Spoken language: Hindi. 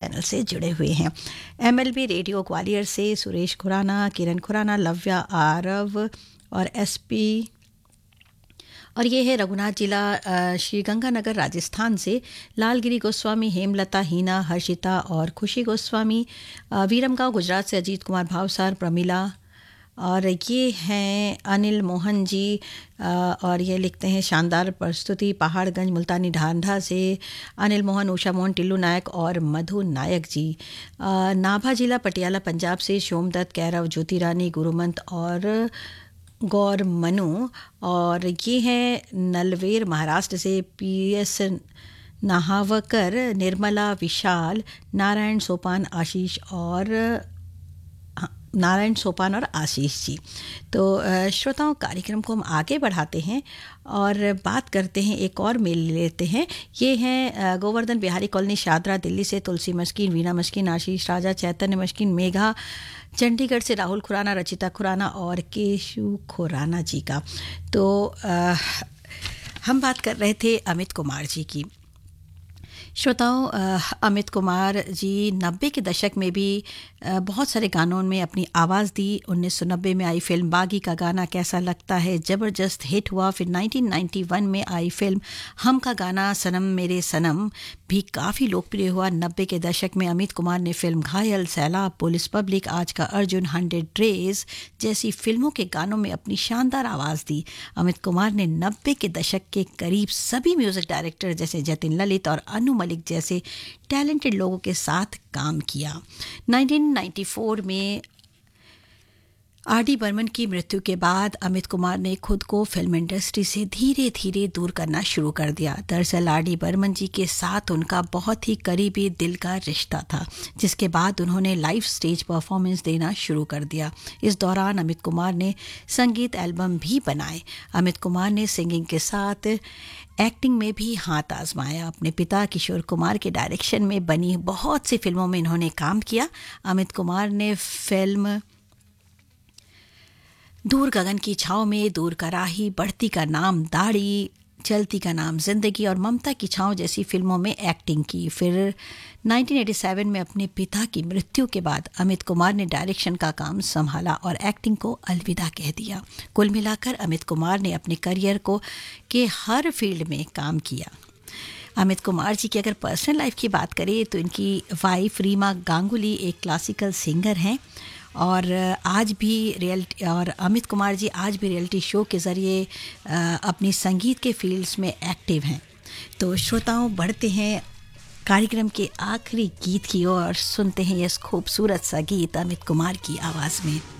चैनल से जुड़े हुए हैं। MLB रेडियो ग्वालियर से सुरेश खुराना, किरण खुराना, लव्या आरव और SP, और ये है रघुनाथ जिला श्रीगंगानगर राजस्थान से लालगिरी गोस्वामी, हेमलता, हीना, हर्षिता और खुशी गोस्वामी। वीरमगांव गुजरात से अजीत कुमार भावसार, प्रमिला, और ये हैं अनिल मोहन जी, और ये लिखते हैं शानदार प्रस्तुति पहाड़गंज मुल्तानी ढांढा से अनिल मोहन, उषा मोहन, टिल्लू नायक और मधु नायक जी। नाभा जिला पटियाला पंजाब से सोमदत्त, कैरव, ज्योति रानी, गुरुमंत और गौर मनु, और ये हैं नलवेर महाराष्ट्र से PS नाहावकर, निर्मला, विशाल, नारायण सोपान, आशीष जी। तो श्रोताओं, कार्यक्रम को हम आगे बढ़ाते हैं और बात करते हैं, एक और मेल लेते हैं। ये हैं गोवर्धन बिहारी कॉलोनी, शादरा, दिल्ली से तुलसी मस्किन, वीना मस्किन, आशीष राजा, चैतन्य मस्किन, मेघा, चंडीगढ़ से राहुल खुराना, रचिता खुराना और केशु खुराना जी का। तो हम बात कर रहे थे अमित कुमार जी की। श्रोताओं, अमित कुमार जी 90 के दशक में भी बहुत सारे गानों में अपनी आवाज़ दी। 1990 में आई फिल्म बागी का गाना कैसा लगता है ज़बरदस्त हिट हुआ। फिर 1991 में आई फिल्म हम का गाना सनम मेरे सनम भी काफ़ी लोकप्रिय हुआ। 90 के दशक में अमित कुमार ने फिल्म घायल, सैलाब, पुलिस पब्लिक, आज का अर्जुन, 100 डेज जैसी फिल्मों के गानों में अपनी शानदार आवाज़ दी। अमित कुमार ने 90 के दशक के करीब सभी म्यूज़िक डायरेक्टर जैसे जतिन ललित और अनु मलिक जैसे टैलेंटेड लोगों के साथ काम किया। 1994 में RD बर्मन की मृत्यु के बाद अमित कुमार ने खुद को फिल्म इंडस्ट्री से धीरे धीरे दूर करना शुरू कर दिया। दरअसल RD बर्मन जी के साथ उनका बहुत ही करीबी दिल का रिश्ता था, जिसके बाद उन्होंने लाइव स्टेज परफॉर्मेंस देना शुरू कर दिया। इस दौरान अमित कुमार ने संगीत एल्बम भी बनाए। अमित कुमार ने सिंगिंग के साथ एक्टिंग में भी हाथ आजमाया। अपने पिता किशोर कुमार के डायरेक्शन में बनी बहुत सी फिल्मों में इन्होंने काम किया। अमित कुमार ने फिल्म दूर गगन की छाँव में, दूर का राही, बढ़ती का नाम दाढ़ी, चलती का नाम जिंदगी और ममता की छाँव जैसी फिल्मों में एक्टिंग की। फिर 1987 में अपने पिता की मृत्यु के बाद अमित कुमार ने डायरेक्शन का काम संभाला और एक्टिंग को अलविदा कह दिया। कुल मिलाकर अमित कुमार ने अपने करियर को के हर फील्ड में काम किया। अमित कुमार जी की अगर पर्सनल लाइफ की बात करें तो इनकी वाइफ रीमा गांगुली एक क्लासिकल सिंगर हैं और आज भी अमित कुमार जी आज भी रियलिटी शो के ज़रिए अपनी संगीत के फील्ड्स में एक्टिव हैं। तो श्रोताओं, बढ़ते हैं कार्यक्रम के आखिरी गीत की ओर, सुनते हैं यह खूबसूरत सा गीत अमित कुमार की आवाज़ में।